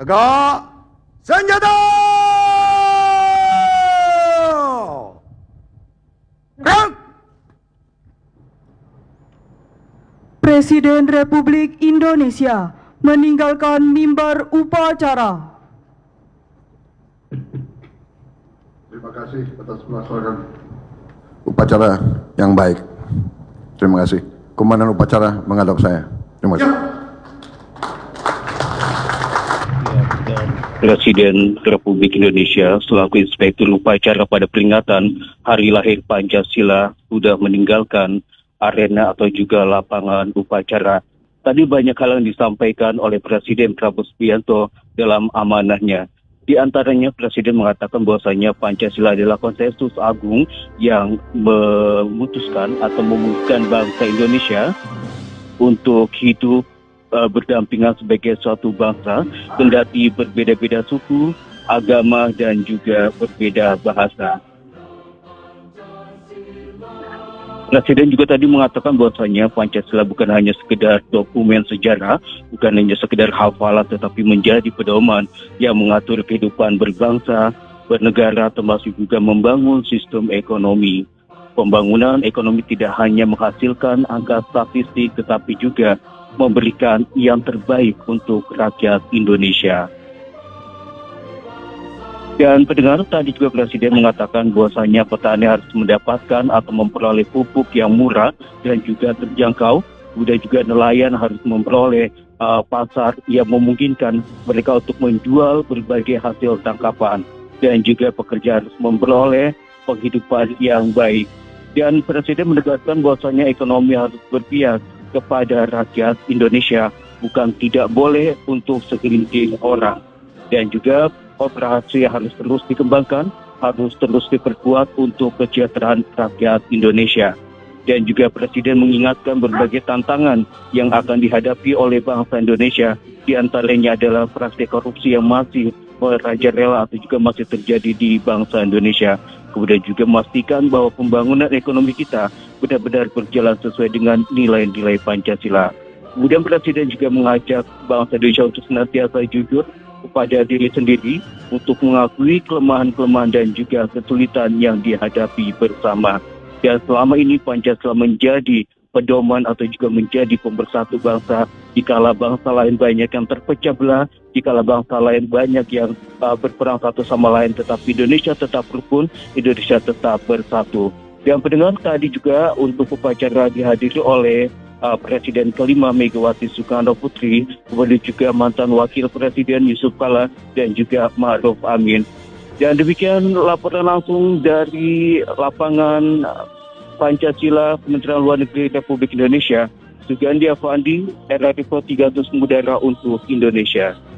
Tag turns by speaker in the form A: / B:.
A: Tegak senjata! Gerak!
B: Presiden Republik Indonesia meninggalkan mimbar upacara.
C: Terima kasih atas pelaksanaan upacara yang baik. Terima kasih. Komandan upacara menghadap saya. Terima kasih.
D: Presiden Republik Indonesia selaku Inspektur Upacara pada peringatan Hari Lahir Pancasila sudah meninggalkan arena atau juga lapangan upacara. Tadi banyak hal yang disampaikan oleh Presiden Prabowo Subianto dalam amanahnya. Di antaranya Presiden mengatakan bahwasanya Pancasila adalah konsensus agung yang memutuskan atau memutuskan bangsa Indonesia untuk hidup berdampingan sebagai suatu bangsa, kendati berbeda-beda suku, agama, dan juga berbeda bahasa. Presiden juga tadi mengatakan bahwasanya Pancasila bukan hanya sekedar dokumen sejarah, bukan hanya sekedar hafalan, tetapi menjadi pedoman yang mengatur kehidupan berbangsa, bernegara, termasuk juga membangun sistem ekonomi. Pembangunan ekonomi tidak hanya menghasilkan angka statistik, tetapi juga memberikan yang terbaik untuk rakyat Indonesia. Dan pendengar, tadi juga Presiden mengatakan bahwasanya petani harus mendapatkan atau memperoleh pupuk yang murah dan juga terjangkau. Kemudian juga nelayan harus memperoleh pasar yang memungkinkan mereka untuk menjual berbagai hasil tangkapan. Dan juga pekerja harus memperoleh penghidupan yang baik. Dan Presiden menegaskan bahwasanya ekonomi harus berpihak kepada rakyat Indonesia, bukan tidak boleh untuk segelintir orang. Dan juga kooperasi harus terus dikembangkan, harus terus diperkuat untuk kesejahteraan rakyat Indonesia. Dan juga Presiden mengingatkan berbagai tantangan yang akan dihadapi oleh bangsa Indonesia, di antaranya adalah praktik korupsi yang masih merajalela atau juga masih terjadi di bangsa Indonesia. Kemudian juga memastikan bahwa pembangunan ekonomi kita benar-benar berjalan sesuai dengan nilai-nilai Pancasila. Kemudian Presiden juga mengajak bangsa Indonesia untuk senantiasa jujur kepada diri sendiri untuk mengakui kelemahan-kelemahan dan juga kesulitan yang dihadapi bersama. Dan selama ini Pancasila menjadi pedoman atau juga menjadi pemersatu bangsa, dikala bangsa lain banyak yang terpecah belah, dikala bangsa lain banyak yang berperang satu sama lain, tetapi Indonesia tetap rukun, Indonesia tetap bersatu. Dan pendengar, tadi juga untuk upacara dihadiri oleh Presiden kelima Megawati Soekarno Putri, kemudian juga mantan Wakil Presiden Yusuf Kala dan juga Ma'ruf Amin. Dan demikian laporan langsung dari lapangan Pancasila Kementerian Luar Negeri Republik Indonesia. Sugandi Avandi, RRI Pro 300 mengudara untuk Indonesia.